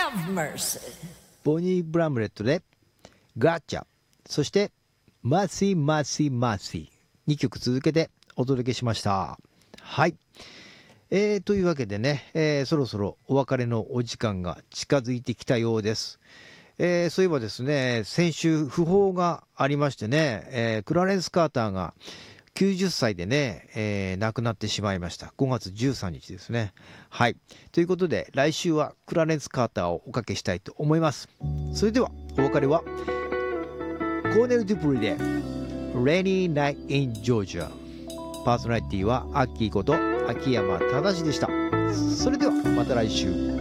have mercy. ボニー・ブラムレットでガッチャ、そしてマーシーマーシーマーシー、2曲続けてお届けしました。はい、というわけでね、そろそろお別れのお時間が近づいてきたようです。そういえばですね、先週訃報がありましてね、クラレンス・カーターが90歳でね、亡くなってしまいました。5月13日ですね。はい。ということで、来週はクラレンス・カーターをおかけしたいと思います。それでは、お別れは、コーネル・デュプリで、Rainy Night in Georgia。パーソナリティは、アッキーこと秋山忠でした。それでは、また来週。